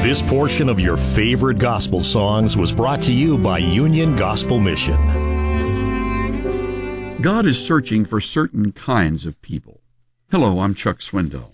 This portion of your favorite gospel songs was brought to you by Union Gospel Mission. God is searching for certain kinds of people. Hello, I'm Chuck Swindoll.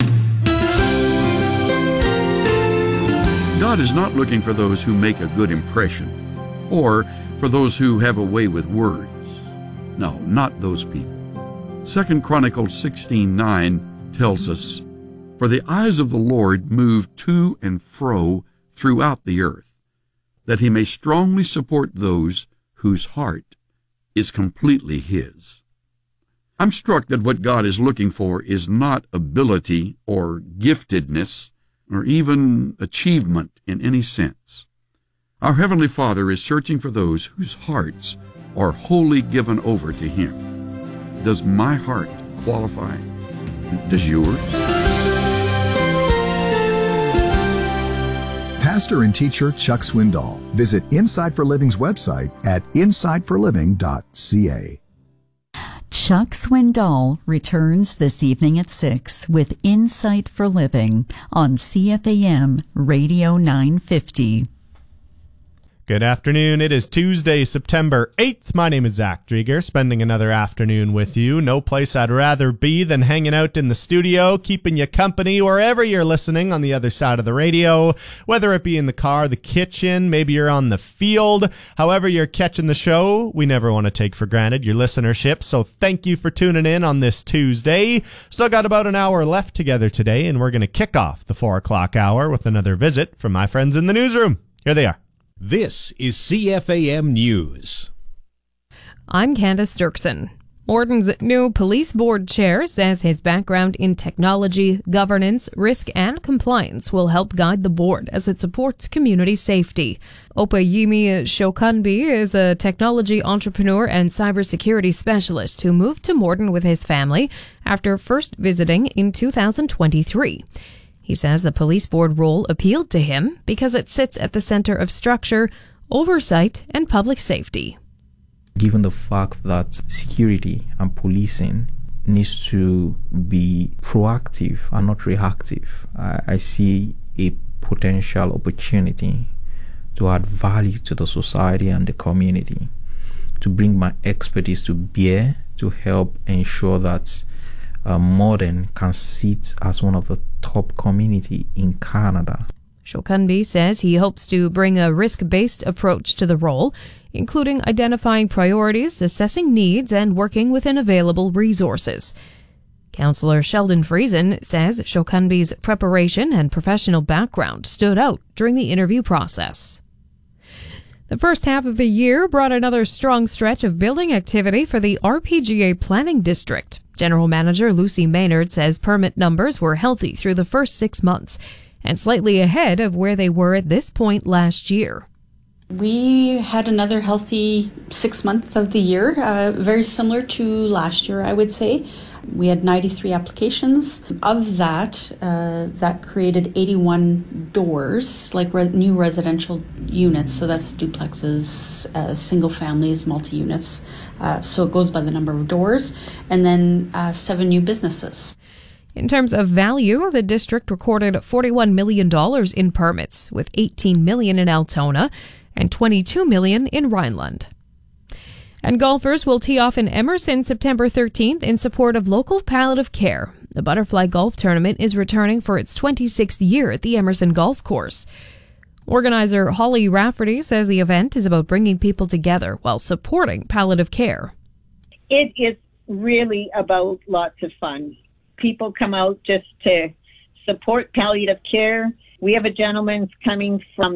God is not looking for those who make a good impression or for those who have a way with words. No, not those people. 2 Chronicles 16:9 tells us, "For the eyes of the Lord move to and fro throughout the earth, that he may strongly support those whose heart is completely his." I'm struck that what God is looking for is not ability or giftedness or even achievement in any sense. Our Heavenly Father is searching for those whose hearts are wholly given over to him. Does my heart qualify? Does yours? Pastor and teacher Chuck Swindoll. Visit Insight for Living's website at insightforliving.ca. Chuck Swindoll returns this evening at 6 with Insight for Living on CFAM Radio 950. Good afternoon. It is Tuesday, September 8th. My name is Zach Drieger, spending another afternoon with you. No place I'd rather be than hanging out in the studio, keeping you company wherever you're listening on the other side of the radio, whether it be in the car, the kitchen, maybe you're on the field. However you're catching the show, we never want to take for granted your listenership, so thank you for tuning in on this Tuesday. Still got about an hour left together today, and we're going to kick off the 4 o'clock hour with another visit from my friends in the newsroom. Here they are. This is CFAM News. I'm Candace Dirksen. Morton's new police board chair says his background in technology, governance, risk, and compliance will help guide the board as it supports community safety. Opayemi Shokunbi is a technology entrepreneur and cybersecurity specialist who moved to Morton with his family after first visiting in 2023. He says the police board role appealed to him because it sits at the center of structure, oversight, and public safety. Given the fact that security and policing needs to be proactive and not reactive, I see a potential opportunity to add value to the society and the community, to bring my expertise to bear to help ensure that Morton can sit as one of the top community in Canada. Shokunbi says he hopes to bring a risk-based approach to the role, including identifying priorities, assessing needs, and working within available resources. Councillor Sheldon Friesen says Shokunbi's preparation and professional background stood out during the interview process. The first half of the year brought another strong stretch of building activity for the RPGA Planning District. General Manager Lucy Maynard says permit numbers were healthy through the first 6 months and slightly ahead of where they were at this point last year. We had another healthy 6 months of the year, very similar to last year, I would say. We had 93 applications. Of that, that created 81 doors, like new residential units. So that's duplexes, single families, multi-units. So it goes by the number of doors. And then 7 new businesses. In terms of value, the district recorded $41 million in permits, with $18 million in Altona and $22 million in Rhineland. And golfers will tee off in Emerson September 13th in support of local palliative care. The Butterfly Golf Tournament is returning for its 26th year at the Emerson Golf Course. Organizer Holly Rafferty says the event is about bringing people together while supporting palliative care. It is really about lots of fun. People come out just to support palliative care. We have a gentleman coming from